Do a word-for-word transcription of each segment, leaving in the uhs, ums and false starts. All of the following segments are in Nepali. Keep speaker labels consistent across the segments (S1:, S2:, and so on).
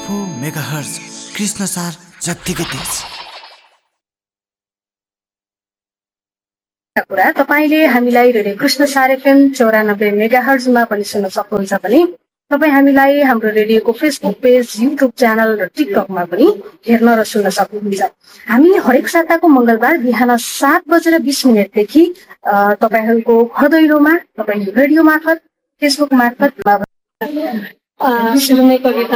S1: फोर मेगाहर्ज कृष्ण सार जत्तिकै तेज।
S2: कुरा तपाईले हामीलाई रेडियो कृष्ण सार एफएम चौरानब्बे मेगाहर्जमा पनि सुन्न सक्नुहुन्छ भने तपाईँ हामीलाई हाम्रो रेडियोको फेसबुक पेज, युट्युब च्यानल र टिकटकमा पनि हेर्न र सुन्न सक्नुहुन्छ। हामी हरेक साताको मंगलबार बिहान सात बजेर बीस मिनटदेखि तपाईहरूको घर दैलोमा तपाईँ रेडियो मार्फत, फेसबुक मार्फत
S3: सुरुमै कविता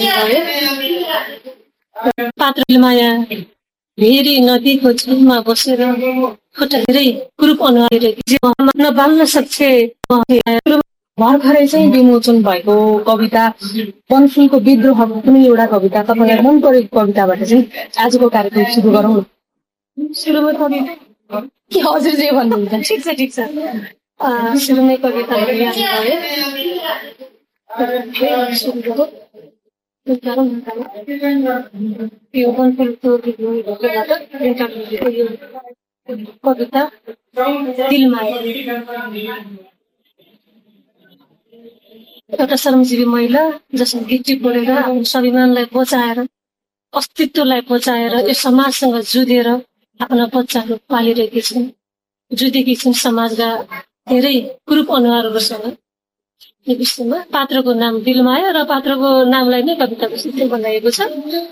S3: पात्रमाया भेरी नदीको छेउमा बसेर खुट्टा धेरै कुरूप अनुहार न बाल्न सक्छे। भर्खरै चाहिँ विमोचन भएको कविता वनफुलको विद्रोह पनि एउटा कविता तपाईँलाई मन परेको कविताबाट चाहिँ आजको कार्यक्रम सुरु गरौँ। सुरुमै कविता के हजुर जे भन्नुहुन्छ? ठिक छ ठिक छ। सुरुमै कविता कविता दिलमा। एउटा श्रमजीवी महिला जसले गिटी परेर आफ्नो स्वाभिमानलाई बचाएर, अस्तित्वलाई बचाएर यो समाजसँग जुधेर आफ्ना बच्चाहरू पालिरहेकी छिन्, जुधेकी छिन् समाजका धेरै कुरूप अनुहारहरूसँग। यो विषयमा पात्रको नाम दिलमाया र पात्रको नामलाई नै कविताको शीर्षक बनाइएको छ।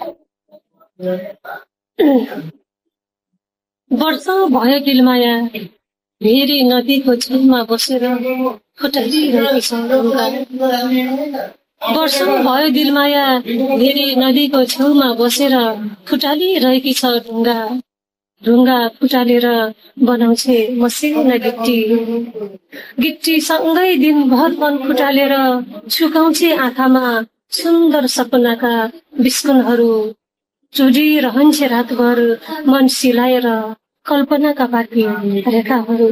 S3: वर्षौं भयो दिलमाया भेरी नदीको छेउमा बसेर खुट्टालिरहेकी छ ढुङ्गा। वर्षौं भयो दिलमाया भेरी नदीको छेउमा बसेर खुट्टालिरहेकी छ ढुङ्गा। ढुङ्गा फुटालेर बनाउँछे मसिना गिट्टी। गिट्टी सँगै दिनभर मन फुटालेर छुकाउँछे आँखामा सुन्दर सपनाका बिस्कुनहरू। चुडिरहन्छे रातभर मन सिलाएर कल्पनाका बाँकी रेखाहरू।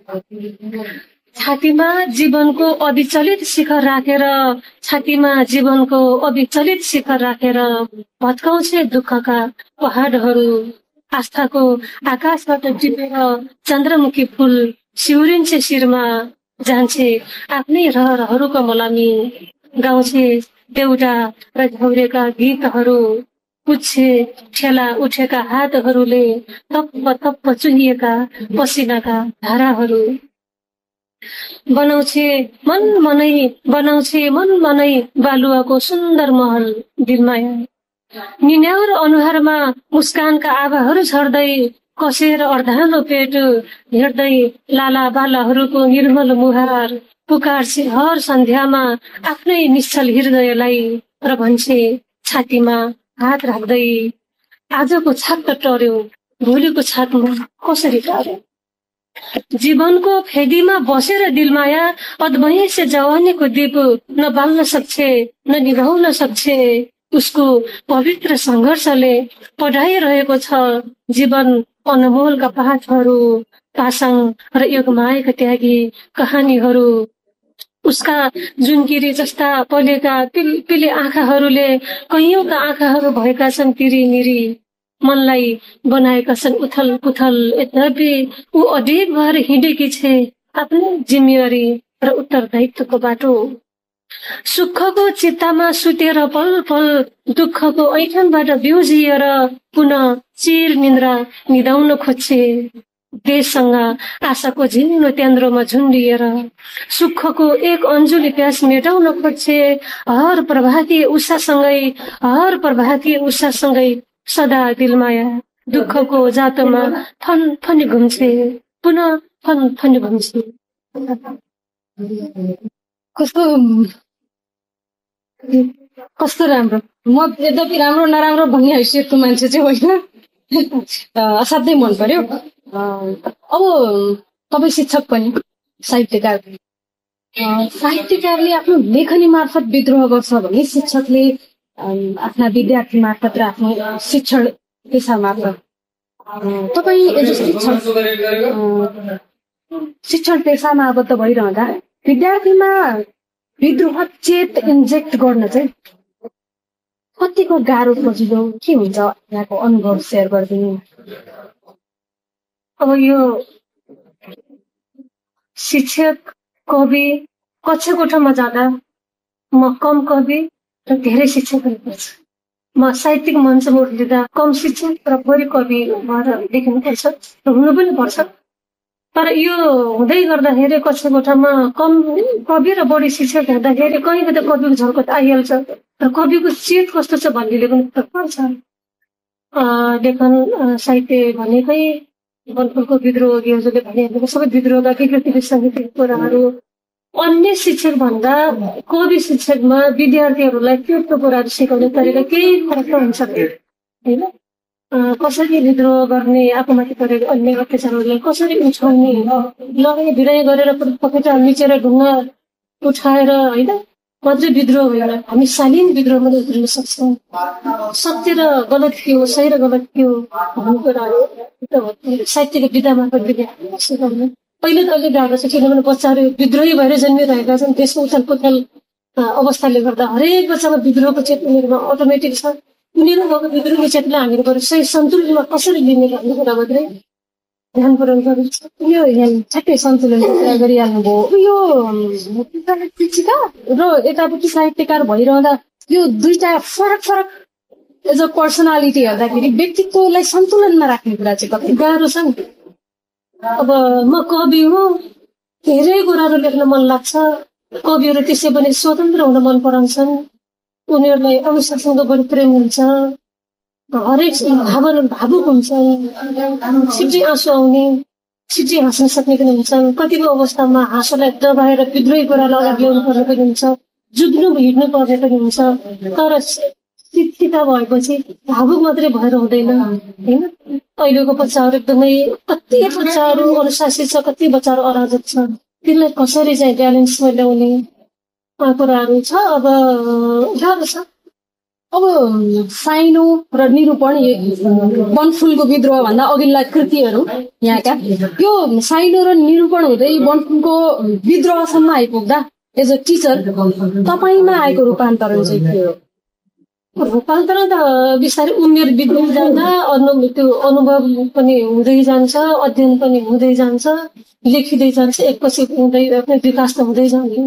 S3: छातीमा जीवनको अविचलित शिखर राखेर, छातीमा जीवनको अविचलित शिखर राखेर भत्काउँछे दुःखका पहाडहरू। आस्थाको आकाशबाट टिपेर चन्द्रमुखी फूल सिउरिन्छे शिरमा, जान्छे आफ्नै रहरहरूको मलामी। गाउँछे देउडा र झौरेका गीतहरू, पुच्छे ठेला उठेका हातहरूले थप्प थप्प चुहिएका पसिनाका धाराहरू। बनाउँछे मन मनै बनाउँछे मन मनै बालुवाको सुन्दर महल दिलमाया। निन्याउर अनुहारमा मुस्कानका आभाहरू झर्दै, कसेर अर्धानो पेट हेर्दै लाला बालाहरूको निर्मल मुहार पुकार्छे हर सन्ध्यामा आफ्नै निश्चल हृदयलाई र भन्छे छातीमा हात राख्दै, आजको छाक त टर्यो, भोलिको छाकमा कसरी टार्यो। जीवनको फेदीमा बसेर दिलमाया अद्भयसे जवानीको दीप न बाल्न सक्छे न निभाउन सक्छे। उसको पवित्र सङ्घर्षले पढाइरहेको छ जीवन अनमोलका पाठहरू, पासाङ र योगमायाका त्यागी कहानीहरू। उसका जुनकिरी जस्ता पलेका पिलपिले आँखाहरूले कैयौँका आँखाहरू भएका छन् तिरिमिरी। मनलाई बनाएका छन् उथल पुथल। यद्यपि ऊ अडिग भएर हिँडेकी छे आफ्नो जिम्मेवारी र उत्तरदायित्वको बाटो। सुखको चित्तामा सुतेर पल पल, दुःखको ऐठनबाट बिउजिएर पुनः चिर निन्द्रा निदाउन खोज्छे। देशसँग आशाको झिनो त्यान्द्रोमा झुन्डिएर सुखको एक अन्जुली प्यास मेटाउन खोज्छे। हर प्रभाती उषासँगै हर प्रभाती उषासँगै सदा दिलमाया दुःखको जातोमा फन फनी घुम्छे, पुनः फन फनी घुम्छे।
S2: कस्तो कस्तो राम्रो। म यद्यपि राम्रो नराम्रो भन्ने हैसियतको मान्छे चाहिँ होइन, असाध्यै मन पर्यो। अब तपाईँ शिक्षक पनि, साहित्यकार पनि। साहित्यकारले आफ्नो लेखनी मार्फत विद्रोह गर्छ भने शिक्षकले आफ्ना विद्यार्थी मार्फत र आफ्नो शिक्षण पेसा मार्फत। तपाईँ एज शिक्षक शिक्षण पेसामा आबद्ध भइरहँदा विद्यार्थीमा विद्रोह चेत इन्जेक्ट गर्न चाहिँ कतिको गाह्रो सजिलो के हुन्छ? यहाँको अनुभव सेयर गरिदिनु।
S3: अब यो शिक्षक कवि कक्षा कोठामा जाँदा म कम कवि र धेरै शिक्षक हुनुपर्छ। म साहित्यिक मञ्चमा उठ्दा कम शिक्षक र बढी कवि भएर देखिनुपर्छ र हुनु पनि पर्छ। तर यो हुँदै गर्दाखेरि कसै कोठामा कम कवि र बढी शिक्षक हेर्दाखेरि कहीँ कतै कविको झल्कत आइहाल्छ र कविको चेत कस्तो छ भन्नेले पनि फरक पर्छ। लेखन साहित्य भनेकै बनफुलको विद्रोह हजुरले भनिहाल्नु सबै विद्रोहका विकृति साहित्यिक कुराहरू अन्य शिक्षक भन्दा कवि शिक्षकमा विद्यार्थीहरूलाई त्यो कुराहरू सिकाउने तरिका केही फरक त हुन्छ होइन। कसरी विद्रोह गर्ने आफूमाथि परेको अन्य अत्याचारहरूलाई कसरी उठाउने लगाइ भिडाइ गरेर पखेटा मिचेर ढुङ्गा उठाएर होइन मात्रै विद्रोह होइन हामी शालीन विद्रोहमा उत्रिन सक्छौँ। सत्य र गलत के हो सही र गलत के हो भन्ने कुराहरू साहित्यको विधा मार्फत विद्यार्थीलाई सिकाउनु पहिलो त अलिक गाह्रो छ किनभने बच्चाहरू विद्रोही भएर जन्मिरहेका छन्। देशको उथल पुथल अवस्थाले गर्दा हरेक बच्चामा विद्रोहको चेतना उनीहरूमा अटोमेटिक छ। उनीहरूमा विद्रोहको चेतना हामीले गरेर सही सन्तुलनमा कसरी लिने भन्ने कुरा मात्रै ध्यान पुर्याउनु पर्छ।
S2: यो ठ्याक्कै सन्तुलनको कुरा गरिहाल्नुभयो। यो शिक्षिका र यतापट्टि साहित्यकार भइरहँदा यो दुईटा फरक फरक एज अ पर्सनालिटी हेर्दाखेरि व्यक्तित्वलाई सन्तुलनमा राख्ने कुरा चाहिँ कति
S3: गाह्रो छ नि। अब म कवि हो, धेरै कुराहरू लेख्न मन लाग्छ। कविहरू त्यसै पनि स्वतन्त्र हुन मन पराउँछन्। उनीहरूलाई अनुशासनको बढी प्रेम हुन्छ, हरेक भावना भावुक हुन्छन्, छिट्टै आँसु आउने छिट्टै हाँस्न सक्ने पनि हुन्छन्। कतिपय अवस्थामा हाँसोलाई दबाएर विद्रोही कुरालाई अगाडि ल्याउनु पर्ने पनि हुन्छ, जुझ्नु हिँड्नु पर्ने पनि हुन्छ। तर शिक्षिता भएपछि भावुक मात्रै भएर हुँदैन होइन। अहिलेको बच्चाहरू एकदमै कति बच्चाहरू अनुशासित छ, कति बच्चाहरू अराजक छ। तिनलाई कसरी चाहिँ ब्यालेन्समा ल्याउने कुराहरू छ। अब गाह्रो छ।
S2: अब साइनो र निरूपण बनफुलको विद्रोह भन्दा अघिल्ला कृतिहरू यहाँका यो साइनो र निरूपण हुँदै बनफुलको विद्रोहसम्म आइपुग्दा एज अ टिचर तपाईँमा आएको रूपान्तरण चाहिँ के हो?
S3: रूपान्तरण त बिस्तारै उमेर बित्दै जाँदा अनु त्यो अनुभव पनि हुँदै जान्छ, अध्ययन पनि हुँदै जान्छ, लेखिँदै जान्छ, एकपछि हुँदै विकास त हुँदै जान्छ।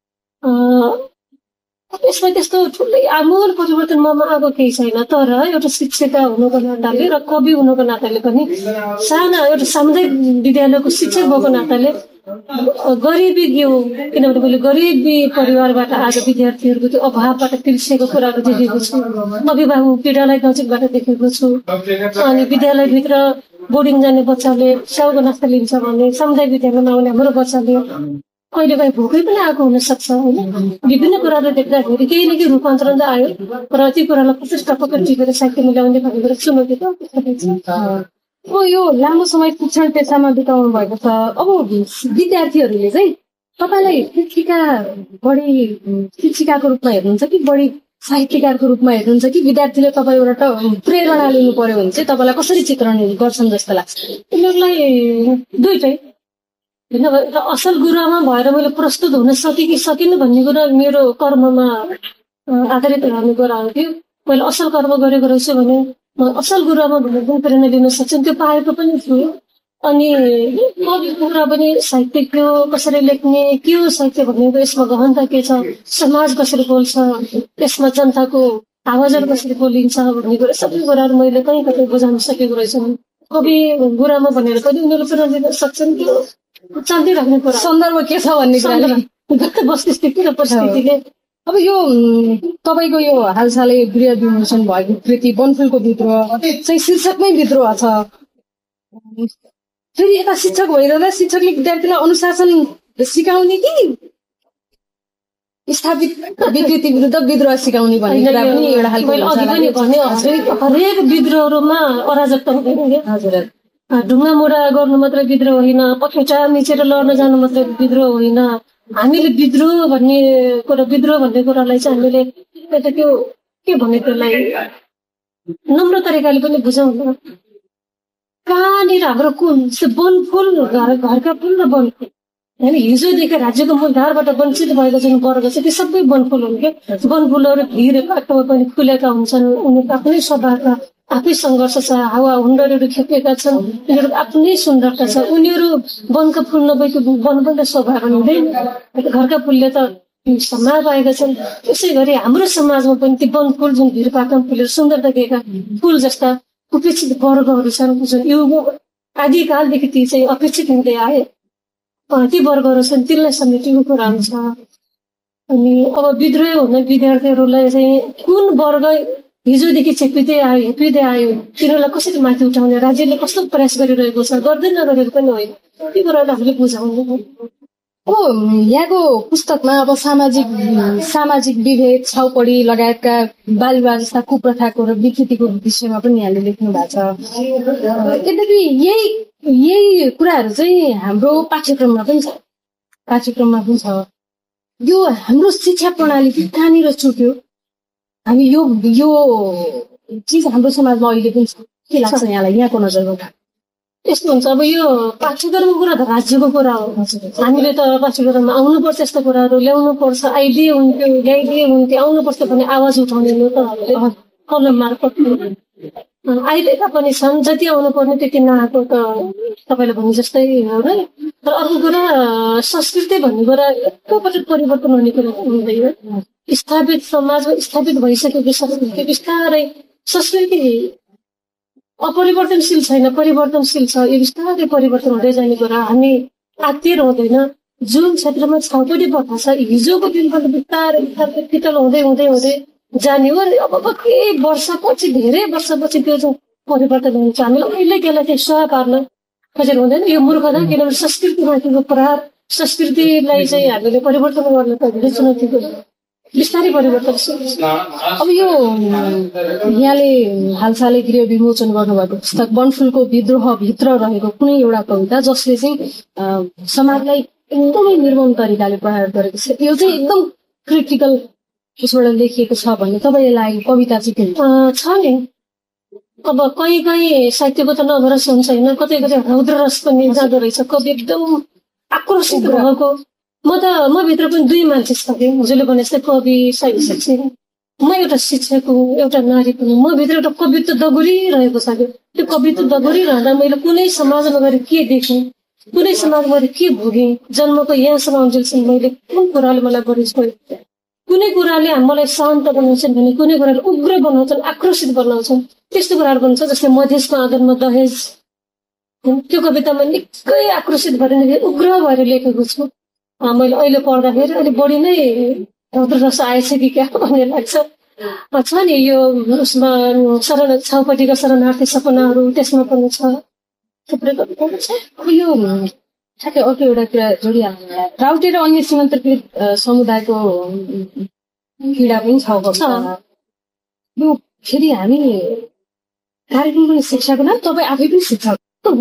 S3: यसमा त्यस्तो ठुलै आमूल परिवर्तन ममा आएको केही छैन। तर एउटा शिक्षिका हुनुको नाताले र कवि हुनुको नाताले पनि साना एउटा सामुदायिक विद्यालयको शिक्षक भएको नाताले गरिबी के हो किनभने मैले गरिबी परिवारबाट आएको विद्यार्थीहरूको त्यो अभावबाट तिर्सिएको कुराहरू देखेको छु। अभिभावक पीडालाई नजिकबाट देखेको छु। अनि विद्यालयभित्र बोर्डिङ जाने बच्चाले स्याउको नास्ता लिन्छ भने सामुदायिक विद्यालयमा आउने हाम्रो बच्चाले कहिले काहीँ भोकै पनि आएको हुन सक्छ होइन। विभिन्न कुराहरू देख्दाखेरि केही न केही रूपान्तरण त आयो र ती कुरालाई कसरी टपक्क टिपेर साहित्यमा ल्याउने भन्ने कुरा चुनौती त
S2: अब यो लामो समय शिक्षण पेसामा बिताउनु भएको छ। अब विद्यार्थीहरूले चाहिँ तपाईँलाई शिक्षिका बढी शिक्षिकाको रूपमा हेर्नुहुन्छ कि बढी साहित्यकारको रूपमा हेर्नुहुन्छ कि विद्यार्थीले तपाईँबाट प्रेरणा लिनु पर्यो भने चाहिँ तपाईँलाई कसरी चित्रण गर्छन् जस्तो लाग्छ?
S3: उनीहरूलाई दुइटै असल गुरुआमा भएर मैले प्रस्तुत हुन सकेँ कि सकिनँ भन्ने कुरा मेरो कर्ममा आधारित रहने कुरा हो कि मैले असल कर्म गरेको रहेछु भने म असल गुरुआमा भनेर पनि प्रेरणा लिन सक्छन्। त्यो पाएको पनि छु। अनि कविको कुरा पनि साहित्य के हो, कसरी लेख्ने, के हो साहित्य भनेको, यसमा गहनता के छ, समाज कसरी बोल्छ, यसमा जनताको आवाजहरू कसरी बोलिन्छ भन्ने कुरा सबै कुराहरू मैले कहीँ कतै बुझाउन सकेको रहेछु। कवि गुरुआमा भनेर पनि उनीहरू प्रेरणा लिन सक्छन्। त्यो चल्दै राख्ने कुरा
S2: सन्दर्भ के छ भन्ने कुरा
S3: वस्तुस्थिति र परिस्थितिले।
S2: अब यो तपाईँको यो हालसालै गृह विमोचन भएको कृति बनफुलको विद्रोह चाहिँ शीर्षकमै विद्रोह छ। फेरि यता शिक्षक भइरहँदा शिक्षकले विद्यार्थीलाई अनुशासन सिकाउने कि स्थापित विकृति विरुद्ध विद्रोह सिकाउने भन्ने कुरा पनि एउटा खालको
S3: अघि पनि भने हरेक विद्रोहमा अराजकता हुँदैन। हजुर ढुङ्गा मुढा गर्नु मात्रै विद्रोह होइन, पखेटा मिचेर लड्न जानु मात्रै विद्रोह होइन। हामीले विद्रोह भन्ने कुरा विद्रोह भन्ने कुरालाई चाहिँ हामीले एउटा त्यो के भन्ने त्यसलाई नम्र तरिकाले पनि बुझाउनु। कहाँनिर हाम्रो कुन बनफुल घर घरका फुल र बनफुल होइन हिजोदेखि राज्यको मूलधारबाट वञ्चित भएको जुन वर्ग छ त्यो सबै बनफुल हुन् क्या। बनफुलहरू भिरेको पनि फुलेका हुन्छन्, उनीहरूको आफ्नै स्वभावका आफै सङ्घर्ष छ, हावा हुन्डरहरू खेपेका छन्, उनीहरूको आफ्नै सुन्दरता छ। उनीहरू वनका फुल नभएको वन पनि शोभा हुँदैन। घरका फुलले त समाज आएका छन्। त्यसै गरी हाम्रो समाजमा पनि ती वनफुल जुन भिरपाखा फुलेर सुन्दर देखिएका फुल जस्ता उपेक्षित वर्गहरू छन् जुन यो आदिकालदेखि ती चाहिँ अपेक्षित हुँदै आए ती वर्गहरू छन् तिनलाई समेटेको कुराहरू छ। अनि अब विद्रोह हुने विद्यार्थीहरूलाई चाहिँ कुन वर्ग हिजोदेखि चेपिँदै आयो हेपिँदै आयो तिनीहरूलाई कसरी माथि उठाउने राज्यले कस्तो प्रयास गरिरहेको छ गर्दै नगरेको पनि होइन ती कुरालाई हामीले बुझाउनु।
S2: अब यहाँको पुस्तकमा अब सामाजिक सामाजिक विभेद छाउपडी लगायतका बाल विवाह जस्ता कुप्रथाको र विकृतिको विषयमा पनि यहाँले लेख्नु भएको छ। यद्यपि यही यही कुराहरू चाहिँ हाम्रो पाठ्यक्रममा पनि छ पाठ्यक्रममा पनि छ। यो हाम्रो शिक्षा प्रणाली कहाँनिर चुक्यो? हामी यो यो चिज हाम्रो समाजमा अहिले पनि छ के लाग्छ यहाँलाई यहाँको नजरबाट?
S3: यस्तो हुन्छ अब यो पाठ्यक्रमको कुरा त राज्यको कुरा हो। हामीले त पाठ्यक्रममा आउनुपर्छ यस्तो कुराहरू ल्याउनु पर्छ आइदिए हुन्थ्यो ल्याइदिए हुन्थ्यो आउनुपर्छ भन्ने आवाज उठाउने त हामीले कलम मार्फत आइदिएका पनि छन्। जति आउनु पर्ने त्यति नआएको त तपाईँले भने जस्तै हो र। तर अर्को कुरा संस्कृति भन्ने कुरा एकैपल्ट परिवर्तन हुने कुरा हुँदैन। स्थापित समाजमा स्थापित भइसकेको संस्कृति बिस्तारै संस्कृति अपरिवर्तनशील छैन परिवर्तनशील छ। यो बिस्तारै परिवर्तन हुँदै जाने कुरा हामी आत्तिएर हुँदैन। जुन क्षेत्रमा छाउपडी प्रथा छ हिजोको दिनबाट बिस्तारै बिस्तारै फितल हुँदै हुँदै हुँदै जाने हो। अब केही वर्षपछि धेरै वर्षपछि त्यो चाहिँ परिवर्तन हुन्छ। हामीलाई अहिले त्यसलाई चाहिँ सह पार्न खोजेर हुँदैन। यो मूर्खता किनभने संस्कृतिमाथिको प्रहार संस्कृतिलाई चाहिँ हामीले परिवर्तन गर्न त धेरै चुनौतीको बिस्तारै परिवर्तन।
S2: अब यो यहाँले हालसालै गृह विमोचन गर्नुभएको पुस्तक वनफुलको विद्रोहभित्र रहेको कुनै एउटा कविता जसले चाहिँ समाजलाई एकदमै निर्मम तरिकाले प्रहार गरेको छ यो चाहिँ एकदम क्रिटिकल उसबाट लेखिएको छ भन्ने तपाईँले लागेको कविता चाहिँ के
S3: छ नि? अब कहीँ कहीँ साहित्यको त नभरस हुन्छ होइन कतै कतै रौद्र रस पनि जाँदो रहेछ। कवि एकदम आक्रोशित भएको म त म भित्र पनि दुई मान्छे छ कि हजुरले भने जस्तै कवि साहित्य शिक्षक म एउटा शिक्षक हुँ एउटा नारी पनि म भित्र एउटा कवित्व दगुरिरहेको छ कि त्यो कवित्व दगुरिरहँदा मैले कुनै समाजमा गएर के देखेँ कुनै समाजमा गएर के भोगेँ जन्मको यहाँसम्म अन्जेलसम्म मैले कुन कुराले मलाई बढी छोड्यो कुनै कुराले मलाई शान्त बनाउँछन् भने कुनै कुराले उग्र बनाउँछन् आक्रोशित बनाउँछन् त्यस्तो कुराहरू बन्छ। जस्तै मधेसको आँगनमा दहेज त्यो कवितामा निकै आक्रोशित भएर उग्र भएर लेखेको छु। मैले अहिले पढ्दाखेरि अलिक बढी नै रौद्र रस आएछ कि क्या भन्ने लाग्छ। छ नि यो उसमा शरण छाउपडीका शरणार्थी सपनाहरू त्यसमा पनि छ थुप्रै कविताहरू छ।
S2: यो ठ्याक्कै अर्को एउटा कुरा जोडिहाल्नु राउटे र अन्य सीमान्तकृत समुदायको पीडा पनि छ। यो फेरि हामी कार्यक्रम पनि शिक्षाको नाम तपाईँ आफै पनि शिक्षक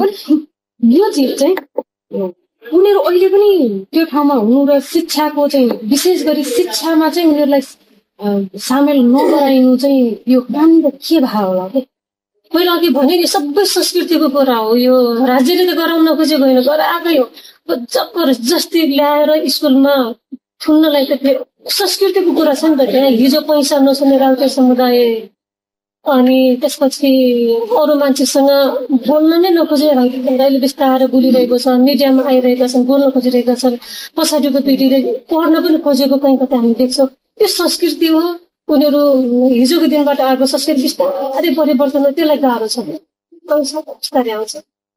S2: यो चिज चाहिँ उनीहरू अहिले पनि त्यो ठाउँमा हुनु र शिक्षाको चाहिँ विशेष गरी शिक्षामा चाहिँ उनीहरूलाई सामेल नगराइनु चाहिँ यो कहाँनिर के भयो होला कि?
S3: मैले अघि भने नि सबै संस्कृतिको कुरा हो। यो राज्यले त गराउन खोजेको होइन गराएकै हो। जबरजस्ती ल्याएर स्कुलमा थुन्नलाई त फेरि संस्कृतिको कुरा छ नि त। त्यहाँ हिजो पैसा नसुने राउटे समुदाय अनि त्यसपछि अरू मान्छेसँग बोल्न नै नखोजे अहिले बिस्तारै बोलिरहेको छ मिडियामा आइरहेका छन् बोल्न खोजिरहेका छन् पछाडिको पिँढीले पढ्न पनि खोजेको कहीँ कतै हामी देख्छौँ। यो संस्कृति हो उनीहरू हिजोको दिनबाट आएको संस्कृति बिस्तारै परिवर्तन हो त्यसलाई गाह्रो छ बिस्तारै आउँछ।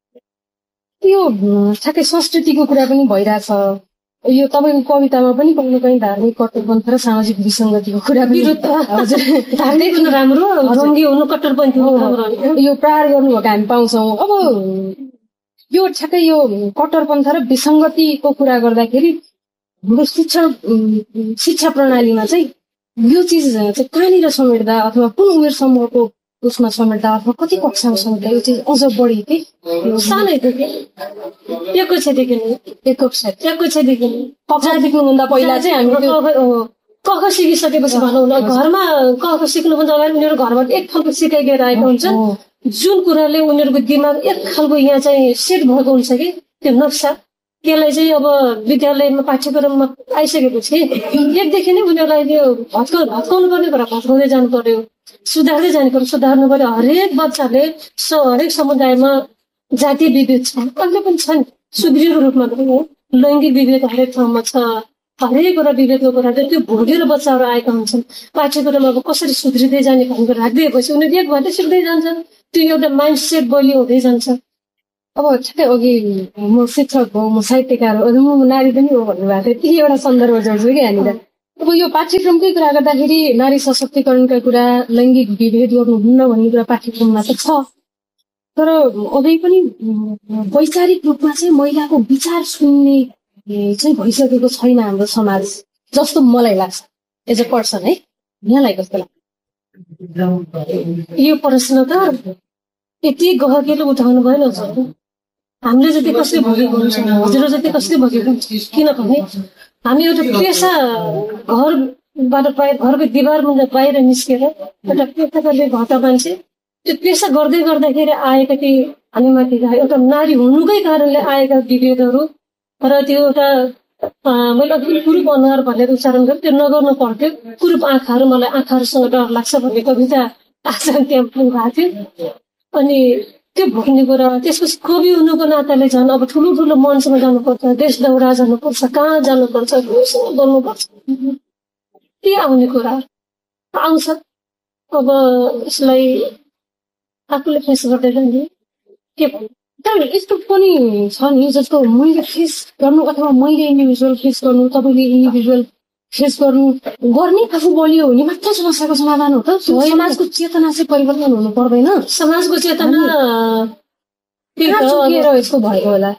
S2: यो ठ्याक्कै संस्कृतिको कुरा पनि भइरहेछ। यो तपाईँको कवितामा पनि कहीँ कहीँ धार्मिक कट्टरपन्थ र सामाजिक विसङ्गतिको कुरा
S3: विरुद्ध हजुर धार्मिक हुनु राम्रो रङ्गी हुनु कट्टरपन्थी हुनु
S2: यो प्रहार गर्नुभएको हामी पाउँछौँ। अब यो ठ्याक्कै यो कट्टरपन्थ र विसङ्गतिको कुरा गर्दाखेरि हाम्रो शिक्षा शिक्षा प्रणालीमा चाहिँ यो चिज चाहिँ कहाँनिर समेट्दा अथवा कुन उमेर समूहको उसमा समेट्दा अथवा कति कक्षामा समेट्दा यो चिज अझ बढी के
S3: सानैदेखि एक कक्षादेखि
S2: एक कक्षा
S3: एक कक्षादेखि
S2: कक्षा देख्नुभन्दा पहिला चाहिँ हामी
S3: कख सिकिसकेपछि भनौँ न घरमा कख सिक्नुभन्दा अगाडि उनीहरू घरबाट एक खालको सिकाइ लिएर आएको हुन्छन् जुन कुराले उनीहरूको दिमाग एक खालको यहाँ चाहिँ सेट भएको हुन्छ कि त्यो नक्सा त्यसलाई चाहिँ अब विद्यालयमा पाठ्यक्रममा आइसकेपछि एकदेखि नै उनीहरूलाई त्यो भत्काउ भत्काउनु पर्ने कुरा भत्काउँदै जानु पर्यो सुधार्दै जानु पर्यो सुधार्नु पर्यो। हरेक बच्चाले हरेक समुदायमा जातीय विभेद छ अहिले पनि छ नि सुदृढ रूपमा लैङ्गिक विभेद हरेक ठाउँमा छ हरेक कुरा विवेकको कुरा त्यो भोगेर बच्चाहरू आएका हुन्छन्। पाठ्यक्रम अब कसरी सुध्रिँदै जाने भन्ने राखिदिएपछि उनीहरू एक भएर सिक्दै जान्छन्। त्यो एउटा माइन्ड सेट बलियो हुँदै जान्छ।
S2: अब ठ्याक्कै अघि म शिक्षक हो, म साहित्यकार हो, अझ म नारी पनि हो भन्नुभएको थियो, त्यही एउटा सन्दर्भ जोड्छु कि यहाँनिर। अब यो पाठ्यक्रमकै कुरा गर्दाखेरि नारी सशक्तिकरणका कुरा, लैङ्गिक विभेद गर्नुहुन्न भन्ने कुरा पाठ्यक्रममा त छ, तर अझै पनि वैचारिक रूपमा चाहिँ महिलाको विचार सुन्ने चाहिँ भइसकेको छैन हाम्रो समाज, जस्तो मलाई लाग्छ एज अ पर्सन है। यहाँलाई कस्तो लाग्छ?
S3: यो प्रश्न त यति गहकिलो उठाउनु भएन हजुर। हामीले जति कसले भोगेको हुन्छ, हजुर जति कसले भोगेको हुन्छ। किनभने हामी एउटा पेसा घरबाट बाहिर, घरको दिवारभन्दा बाहिर निस्केर एउटा पेसा गर्ने घटा मान्छे, त्यो पेसा गर्दै गर्दाखेरि आएका ती हामीमाथि एउटा नारी हुनुकै कारणले आएका विभेदहरू र त्यो एउटा मैले अघि कुरूप अनुहार भनेर उच्चारण गरेँ, त्यो नगर्नु पर्थ्यो। कुरूप आँखाहरू, मलाई आँखाहरूसँग डर लाग्छ भन्ने कविता आजकल त्यहाँ पुग्नुभएको थियो। अनि त्यो भोग्ने कुरा, त्यसपछि कवि हुनुको नाताले झन् अब ठुलो ठुलो मञ्चमा जानुपर्छ, देश दौडा जानुपर्छ, कहाँ जानुपर्छ, गर्नुपर्छ, के आउने कुरा आउँछ। अब यसलाई आफूले फेस गर्दै जाने के भन्नु।
S2: तर यस्तो पनि छ नि, जस्तो मैले फेस गर्नु अथवा मैले इन्डिभिजुअल फेस गर्नु, तपाईँले इन्डिभिजुअल फेस गर्नु, गर्ने आफू बलियो भने मात्र समस्याको समाधान हो त? समाजको चेतना चाहिँ परिवर्तन हुनु पर्दैन?
S3: समाजको चेतना
S2: चुकेर यस्तो भएको होला।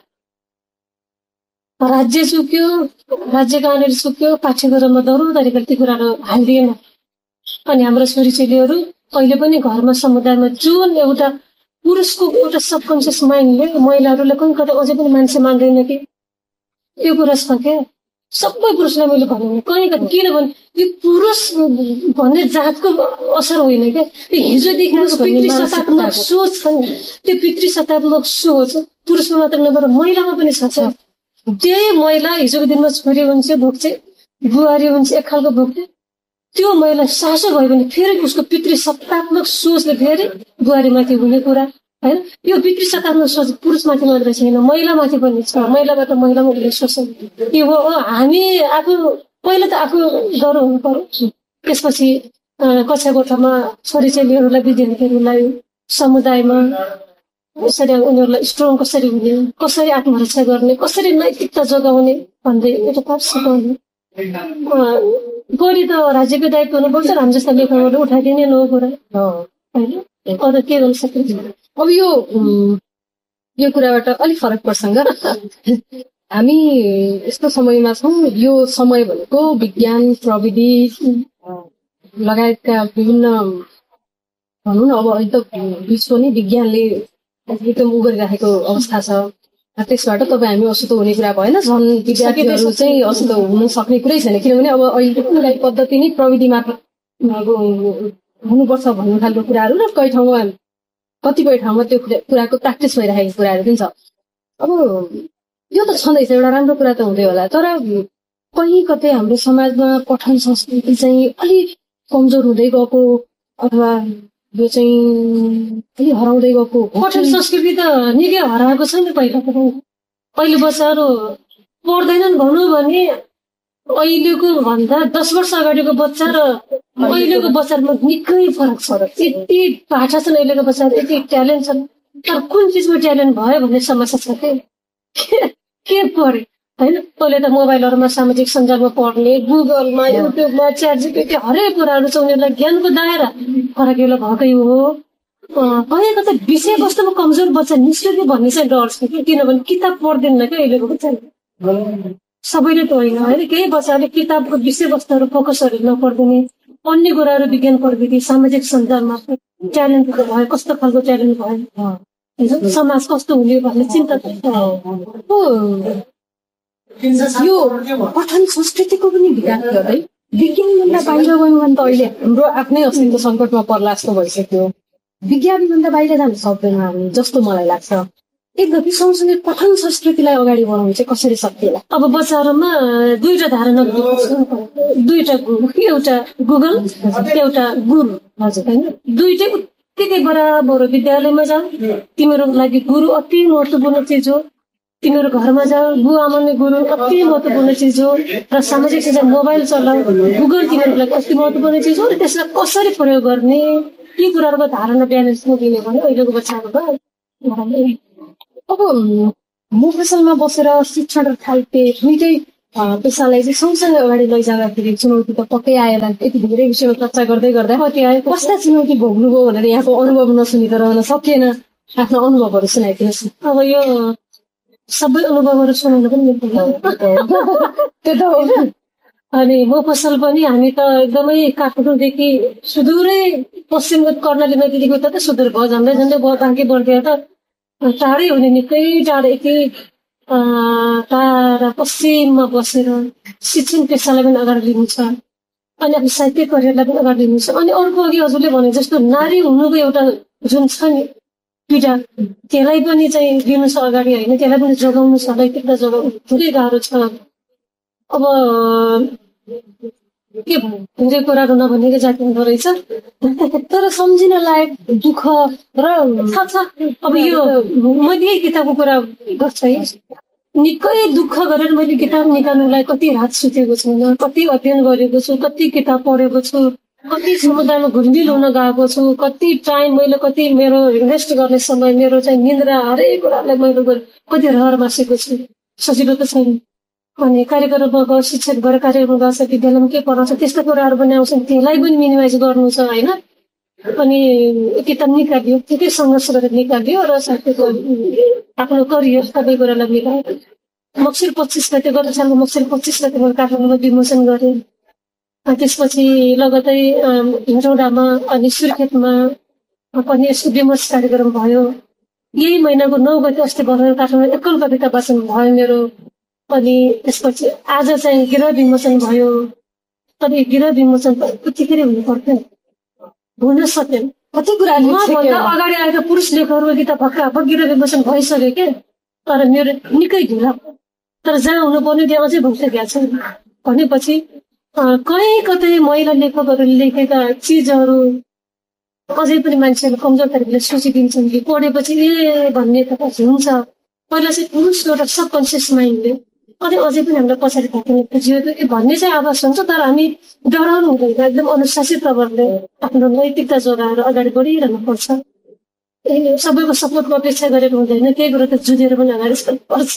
S3: राज्य चुक्यो, राज्य कहाँनिर चुक्यो, पाठ्यक्रममा दौरो तरिका ती कुराहरू हालिदिएन। अनि हाम्रो छोरीचेलीहरू अहिले पनि घरमा समुदायमा जुन एउटा पुरुषको एउटा सबकन्सियस माइन्डले महिलाहरूले कहीँ कतै अझै पनि मान्छे मान्दैन कि यो कुरा छ क्या। सबै पुरुषलाई मैले भने कहीँ कहीँ, किनभने यो पुरुष भन्ने जातको असर होइन क्या, हिजोदेखि पितृसत्तात्मक सोच छ नि, त्यो पितृसत्तात्मक सोच पुरुषमा मात्र नभएर महिलामा पनि छ। त्यही महिला हिजोको दिनमा छोरी हुन्छ भोग्छ, बुहारी हुन्छ एक खालको भोग्थ्यो, त्यो महिला सासु भयो भने फेरि उसको पितृसत्तात्मक सोचले फेरि बुहारीमाथि हुने कुरा होइन। यो पितृसत्तात्मक सोच पुरुषमाथि मात्रै छैन, महिलामाथि पनि छ। महिलाबाट महिलामा उसले सोच्छ। यो हो हामी आफू पहिला त आफू डर हुनु पर्यो, त्यसपछि कक्षा कोठामा छोरीचेलीहरूलाई, विद्यार्थीहरूलाई समुदायमा कसरी उनीहरूलाई स्ट्रङ कसरी हुने, कसरी आत्मरक्षा गर्ने, कसरी नैतिकता जोगाउने भन्दै एउटा पाठ सिकाउने। गरी त राज्यको दायित्व हुनुपर्छ, हामी जस्ता लेखकहरूले उठाइदिने न कुरा होइन, अरू के गर्न सकिन्छ।
S2: अब यो यो कुराबाट अलिक फरक प्रसङ्ग, हामी यस्तो समयमा छौँ, यो समय भनेको विज्ञान प्रविधि लगायतका विभिन्न भनौँ न, अब अहिले त विश्व नै विज्ञानले एकदम उ गरिराखेको अवस्था छ। त्यसबाट तपाईँ हामी अशुद्ध हुने कुरा भएन, झन् विद्यार्थीहरू चाहिँ अशुद्ध हुन सक्ने कुरै छैन, किनभने अब अहिले पद्धति नै प्रविधि मार्फत हुनुपर्छ भन्ने खालको कुराहरू र कहीँ ठाउँमा कतिपय ठाउँमा त्यो कुराको प्र्याक्टिस भइरहेको कुराहरू पनि छ। अब यो त छँदैछ, एउटा राम्रो कुरा त हुँदै होला, तर कहीँ कतै हाम्रो समाजमा पठन संस्कृति चाहिँ अलिक कमजोर हुँदै गएको अथवा यो चाहिँ अलि हराउँदै गएको।
S3: पठन संस्कृति त निकै हराएको छ नि। पहिला अहिले बच्चाहरू पढ्दैनन् भनौँ भने अहिलेको भन्दा दस वर्ष अगाडिको बच्चा र अहिलेको बच्चामा निकै फरक छ। यति भाषा छन् अहिलेको बच्चाहरू, यति ट्यालेन्ट छन्, तर कुन चिजमा ट्यालेन्ट भयो भन्ने समस्या छ के के पढे होइन। पहिले त मोबाइलहरूमा सामाजिक सञ्जालमा पढ्ने, गुगलमा, युट्युबमा, च्याट जिपिटी हरेक कुराहरू चाहिँ उनीहरूलाई ज्ञानको दायरा फरकिलो भएकै हो। कहीँ कतै विषयवस्तुमा कमजोर बच्चा निस्क्यो भन्ने चाहिँ डर छ कि, किनभने किताब पढ्दैन क्या अहिलेको बच्चाले। सबैले त होइन होइन, केही बच्चाले किताबको विषयवस्तुहरू फोकसहरू नपढिदिने, अन्य कुराहरू विज्ञान प्रविधि सामाजिक सञ्जालमा ट्यालेन्ट भयो, कस्तो खालको ट्यालेन्ट भयो, समाज कस्तो हुने भन्ने चिन्ता
S2: यो पठन संस्कृतिको पनि विकास गर्दै विज्ञानभन्दा बाहिर गयौँ भने त अहिले हाम्रो आफ्नै अस्तित्व सङ्कटमा पर्ला जस्तो भइसक्यो। विज्ञानभन्दा बाहिर जान सक्दैन हामी जस्तो मलाई लाग्छ। एकदम सँगसँगै पठन संस्कृतिलाई अगाडि बढाउनु चाहिँ कसरी सकिएला?
S3: अब बच्चाहरूमा दुईटा धारणा, दुईटा गुरु, एउटा गुगल एउटा गुरु हजुर होइन, दुईटै उत्तिकै बराबर। विद्यालयमा जाऊ, तिम्रो लागि गुरु अति महत्त्वपूर्ण चिज हो। तिमीहरू घरमा जाऊ, बुवा आमाले गुरु कति महत्त्वपूर्ण चिज हो र सामाजिक सञ्जाल मोबाइल चलाऊ, गुगल तिमीहरूको लागि कति महत्त्वपूर्ण चिज हो र त्यसलाई कसरी प्रयोग गर्ने यी कुराहरूको धारणा ब्यालेन्समा दिने भने अहिलेको बच्चाहरूको
S2: अब मुफसलमा बसेर शिक्षण र साहित्य दुइटै पेसालाई चाहिँ सँगसँगै अगाडि लैजाँदाखेरि चुनौती त पक्कै आएला। यति धेरै विषयमा चर्चा गर्दै गर्दा कति आयो, कस्ता चुनौती भोग्नुभयो भनेर यहाँको अनुभव नसुनि त रहन सकिएन। आफ्नो अनुभवहरू सुनाइदिनुहोस्।
S3: अब यो सबै अनुभवहरू सुनाउनु पनि मिल्दैन
S2: त्यो त हो।
S3: अनि मुफसल पनि हामी त एकदमै काठमाडौँदेखि सुदूरै पश्चिमको कर्णाली नदीदेखि त सुदूर भयो, झन्डै झन्डै बाँकी बढ्दै त टाढै हुने निकै टाढा यति टाढा पश्चिममा बसेर शिक्षण पेसालाई पनि अगाडि लिनु छ अनि आफ्नो साहित्य करियरलाई पनि अगाडि लिनु छ। अनि अर्को अघि हजुरले भने जस्तो नारी हुनुको एउटा जुन छ नि पीडा, त्यसलाई पनि चाहिँ दिनु छ अगाडि होइन, त्यसलाई पनि जोगाउनु छ, नैतिकता जोगाउनु धेरै गाह्रो छ। अब के भन्ने कुराहरू नभनेको जाति हुँदो रहेछ
S2: तर सम्झिन लायक दुःख र
S3: छ। अब यो मैले यही किताबको कुरा गर्छु है, निकै दुःख गरेर मैले किताब निकाल्नुलाई कति रात सुतेको छैन, कति अध्ययन गरेको छु, कति किताब पढेको छु, कति समुदायमा घुलमिल हुन गएको छु, कति टाइम मैले कति मेरो इन्भेस्ट गर्ने समय, मेरो चाहिँ निन्द्रा हरेक कुरालाई मैले कति रहर बसेको छु। सजिलो त छैन। अनि कार्यक्रममा गयो, शिक्षक भएर कार्यक्रम गर्छ, विद्यालयमा के पढाउँछ त्यस्तो कुराहरू पनि आउँछन्, त्यसलाई पनि मिनिमाइज गर्नु छ होइन। अनि किताब निकालियो, त्यति सङ्घर्ष गरेर निकालियो र साथीको आफ्नो करियर सबै कुरालाई मिलायो। मक्सिर पच्चिस गते गत सालको मक्सिर पच्चिस गते मैले काठमाडौँमा विमोचन गरेँ। त्यसपछि लगतै हेटौडामा अनि सुर्खेतमा पनि यसको विमर्श कार्यक्रम भयो। यही महिनाको नौ गते अस्ति भर्खर काठमाडौँ एकल कविता वाचन भयो मेरो। अनि त्यसपछि आज चाहिँ गृह विमोचन भयो। अनि गृह विमोचन त्यतिखेर हुनु पर्थ्यो, हुन सकेन।
S2: कति कुरा
S3: मभन्दा अगाडि आएका पुरुष लेखकहरूको किताब भक्का भक्क गृह विमोचन भइसक्यो क्या, तर मेरो निकै ढिला। तर जहाँ हुनुपर्ने त्यहाँ चाहिँ भइसकेको छ भनेपछि कहीँ कतै महिला लेखकहरूले लेखेका चिजहरू अझै पनि मान्छेहरू कमजोर तरिकाले सोचिदिन्छन् कि पढेपछि ए भन्ने त हुन्छ। पहिला चाहिँ पुरुषको एउटा सबकन्सियस माइन्डले अनि अझै पनि हामीलाई पछाडि थाक्ने खोजियो भन्ने चाहिँ आवाज हुन्छ। तर हामी डराउनु हुँदैन, एकदम अनुशासित प्रकारले आफ्नो नैतिकता जोगाएर अगाडि बढिरहनु पर्छ। सबैको सपोर्टको अपेक्षा गरेर हुँदैन, केही कुरो त जुझेर पनि अगाडि पर्छ।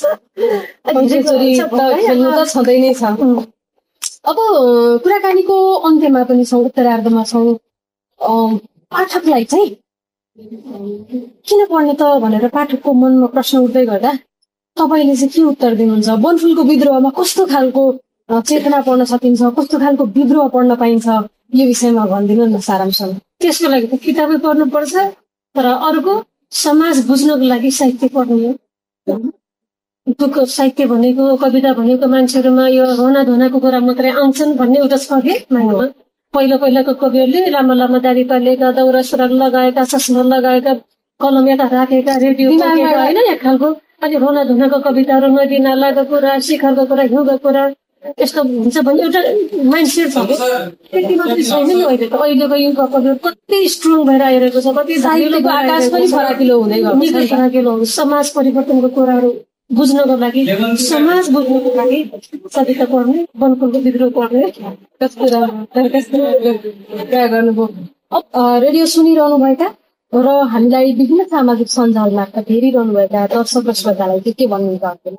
S2: छँदै नै छ। अब कुराकानीको अन्त्यमा पनि छौँ, उत्तरार्धमा छौँ। पाठकलाई चाहिँ किन पढ्ने त भनेर पाठकको मनमा प्रश्न उठ्दै गर्दा तपाईँले चाहिँ के उत्तर दिनुहुन्छ? वनफुलको विद्रोहमा कस्तो खालको चेतना पढ्न सकिन्छ, कस्तो खालको विद्रोह पढ्न पाइन्छ, यो विषयमा भनिदिनु न सारांशमा।
S3: त्यसको लागि त किताबै पढ्नुपर्छ, तर अर्को समाज बुझ्नको लागि साहित्य पढ्नु हो। दुःख साहित्य भनेको कविता भनेको मान्छेहरूमा यो रोना धोनाको कुरा मात्रै आउँछन् भन्ने एउटा छ कि माइन्डमा। पहिला पहिलाको कविहरूले लामा लामा दारी पालेका, दौरा सुरुवाल लगाएका, चस्मा लगाएका, कलम यता राखेका, रेडियो होइन एक खालको। अनि रोना धुनाको कविताहरू नदी नालाको कुरा, शिखरको कुरा, हिउँको कुरा यस्तो हुन्छ भन्ने एउटा माइन्डसेट छ कि त्यति मात्रै छैन नि अहिले त। अहिलेको युगको कविहरू कति स्ट्रङ भएर आइरहेको छ, कति
S2: आकाश पनि फराकिलो हुँदै
S3: निकै फराकिलो हुन्छ। समाज परिवर्तनको कुराहरू बुझ्नको लागि, समाज बुझ्नको लागि कविता पढ्ने, वनफुलको विद्रोह पढ्ने
S2: गर्नुभयो। रेडियो सुनिरहनुभएका र हामीलाई विभिन्न सामाजिक सञ्जाल मार्फत हेरिरहनुभएका दर्शक श्रोतालाई के के भन्नुहुन्छ?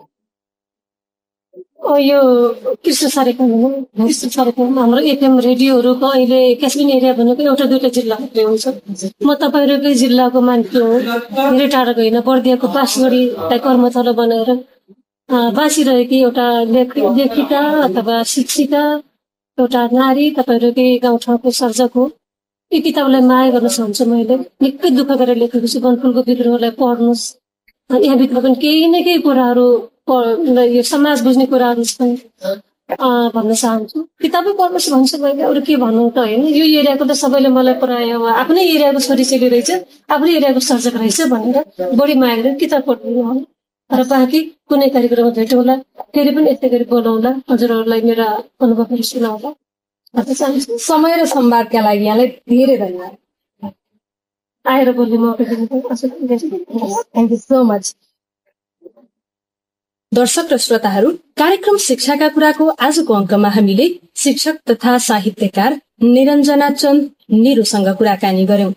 S3: यो कृष्ण कार्यक्रम हो, कृष्ण कार्यक्रम हाम्रो एफएम रेडियोहरूको अहिले क्यासबिन एरिया भनेको एउटा दुईवटा जिल्ला मात्रै हुन्छ। म तपाईँहरूकै जिल्लाको मान्छे हो, धेरै टाढाको होइन। बर्दियाको बाँसगढीलाई कर्मचारी बनाएर बाँचिरहेकी एउटा लेखिका अथवा शिक्षिका, एउटा नारी, तपाईँहरूकै गाउँठाउँको सर्जक हो। यो किताबलाई माया गर्न चाहन्छु। मैले निकै दुःख गरेर लेखेको छु। वनफुलको विद्रोहलाई पढ्नुहोस्, यहाँभित्र पनि केही न केही कुराहरू यो समाज बुझ्ने कुराहरू छन् भन्न चाहन्छु। किताबै पढ्नुहोस् भन्छु मैले, अरू के भन्नु त होइन। यो एरियाको त सबैले मलाई प्राय आफ्नै एरियाको छोरीचेली रहेछ, आफ्नै एरियाको सर्जक रहेछ भनेर बढी माया गरेर किताब पढ्नु होला। र बाँकी कुनै कार्यक्रममा भेटौँला, फेरि पनि यस्तै गरी बोलाउँला, हजुरहरूलाई मेरा अनुभवहरू सुनाउँला भन्न चाहन्छु।
S2: समय र संवादका लागि यहाँलाई धेरै धन्यवाद।
S3: आएर बोल्ने मौका दिनुभयो।
S2: Thank you so much. दर्शक र श्रोताहरू, कार्यक्रम शिक्षाका कुराको आजको अङ्कमा हामीले शिक्षक तथा साहित्यकार निरञ्जना चन्द निरुसँग कुराकानी गर्यौं।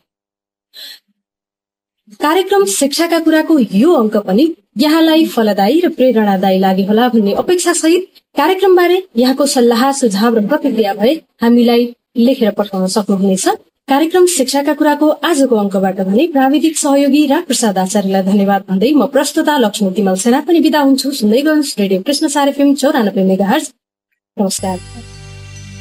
S2: कार्यक्रम शिक्षाका कुराको यो अङ्क पनि यहाँलाई फलदायी र प्रेरणादायी लाग्यो होला भन्ने अपेक्षा सहित कार्यक्रमबारे यहाँको सल्लाह सुझाव र प्रतिक्रिया भए हामीलाई लेखेर पठाउन सक्नुहुनेछ। कार्यक्रम शिक्षाका कुराको आजको अङ्कबाट भने प्राविधिक सहयोगी रामप्रसाद आचार्यलाई धन्यवाद भन्दै म प्रस्तुता लक्ष्मी तिमल सेना पनि बिदा हुन्छु। सुन्दै गर्नुहोस् रेडियो कृष्ण सार एफएम चौरानब्बे मेगाहर्ज। नमस्कार।